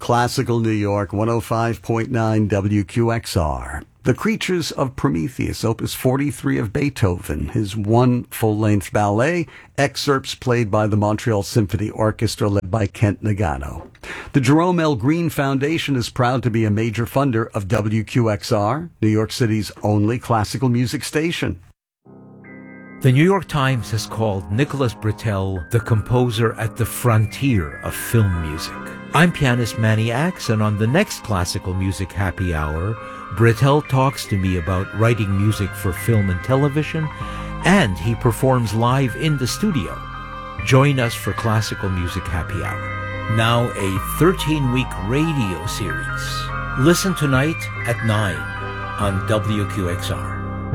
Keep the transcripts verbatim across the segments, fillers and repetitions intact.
Classical New York, one oh five point nine W Q X R. The Creatures of Prometheus, Opus forty-three of Beethoven, his one full-length ballet, excerpts played by the Montreal Symphony Orchestra led by Kent Nagano. The Jerome L. Green Foundation is proud to be a major funder of W Q X R, New York City's only classical music station. The New York Times has called Nicholas Britell the composer at the frontier of film music. I'm pianist Manny Axe, and on the next Classical Music Happy Hour, Britell talks to me about writing music for film and television, and he performs live in the studio. Join us for Classical Music Happy Hour. Now a thirteen-week radio series. Listen tonight at nine on W Q X R.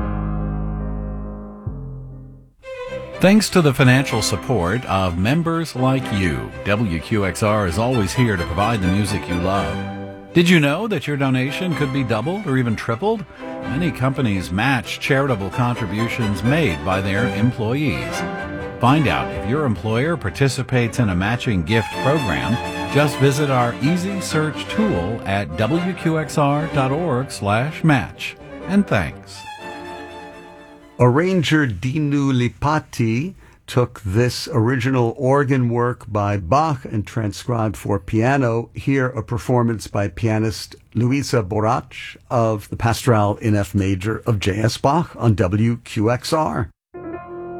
Thanks to the financial support of members like you, W Q X R is always here to provide the music you love. Did you know that your donation could be doubled or even tripled? Many companies match charitable contributions made by their employees. Find out if your employer participates in a matching gift program. Just visit our easy search tool at W Q X R dot org slash match. And thanks. Arranger Dinu Lipati took this original organ work by Bach and transcribed for piano. Here, a performance by pianist Luisa Borach of the Pastoral in F major of J S Bach on W Q X R.